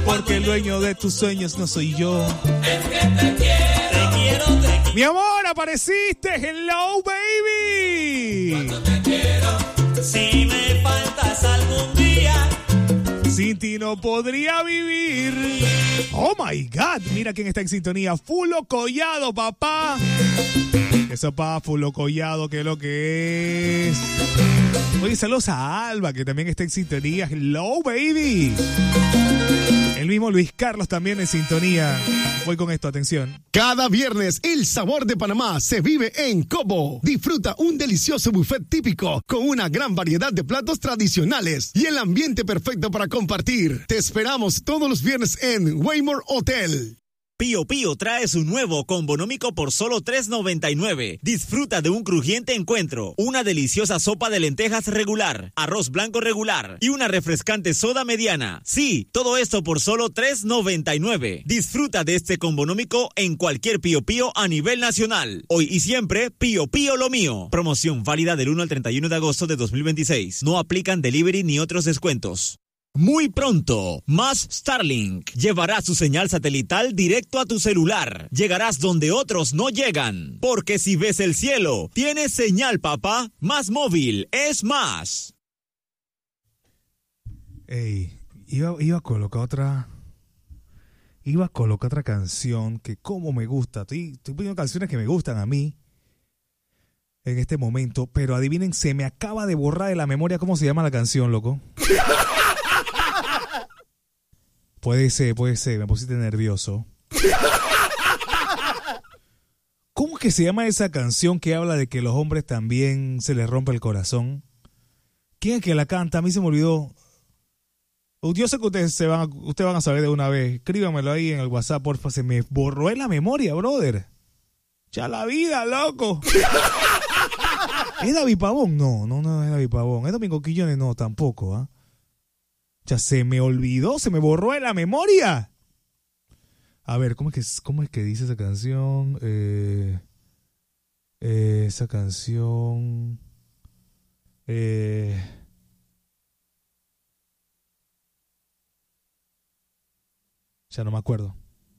porque el dueño de tus sueños no soy yo. Es que te quiero. Mi amor, apareciste. Hello, baby. Cuánto te quiero. Si me faltas algún día, sin ti no podría vivir. Oh my God, mira quién está en sintonía. Fulo Collado, papá. Eso, papá, Fulo Collado, que es lo que es. Oye, saludos a Alba, que también está en sintonía. Hello, baby. El mismo Luis Carlos también en sintonía. Voy con esto, atención. Cada viernes, el sabor de Panamá se vive en Cobo. Disfruta un delicioso buffet típico con una gran variedad de platos tradicionales y el ambiente perfecto para compartir. Te esperamos todos los viernes en Waymore Hotel. Pío Pío trae su nuevo combonómico por solo $3.99. Disfruta de un crujiente encuentro, una deliciosa sopa de lentejas regular, arroz blanco regular y una refrescante soda mediana. Sí, todo esto por solo $3.99. Disfruta de este combonómico en cualquier Pío Pío a nivel nacional. Hoy y siempre, Pío Pío lo mío. Promoción válida del 1 al 31 de agosto de 2026. No aplican delivery ni otros descuentos. Muy pronto, más Starlink llevará su señal satelital directo a tu celular. Llegarás donde otros no llegan. Porque si ves el cielo, tienes señal, papá. Más móvil es más. Ey, iba a colocar otra canción que como me gusta. Estoy poniendo canciones que me gustan a mí en este momento, pero adivinen, se me acaba de borrar de la memoria cómo se llama la canción, loco. Puede ser, me pusiste nervioso. ¿Cómo que se llama esa canción que habla de que los hombres también se les rompe el corazón? ¿Quién es que la canta? A mí se me olvidó. Yo sé que ustedes van a saber de una vez. Escríbamelo ahí en el WhatsApp, porfa. Se me borró en la memoria, brother. Ya la vida, loco. ¿Es David Pavón? No es David Pavón. ¿Es Domingo Quillones? No, tampoco, ¿ah? Ya se me olvidó, se me borró en la memoria. A ver, ¿cómo es que dice esa canción? Esa canción... ya no me acuerdo.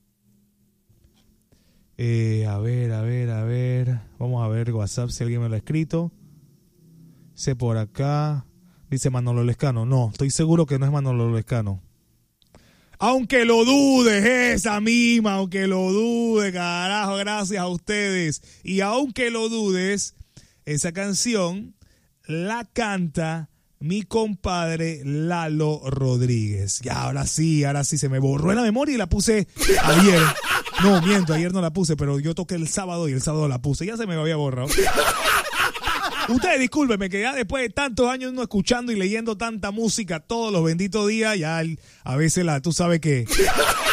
A ver. Vamos a ver WhatsApp si alguien me lo ha escrito. Sé por acá. Dice Manolo Lescano. No, estoy seguro que no es Manolo Lescano. Aunque lo dudes, esa misma, aunque lo dudes, carajo, gracias a ustedes. Y aunque lo dudes, esa canción la canta mi compadre Lalo Rodríguez. Ya, ahora sí, se me borró en la memoria y la puse ayer. No, miento, ayer no la puse, pero yo toqué el sábado y el sábado la puse. Ya se me había borrado. Ustedes discúlpenme que ya después de tantos años no escuchando y leyendo tanta música todos los benditos días, ya a veces tú sabes que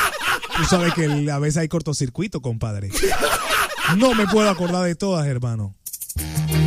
a veces hay cortocircuito, compadre. No me puedo acordar de todas, hermano.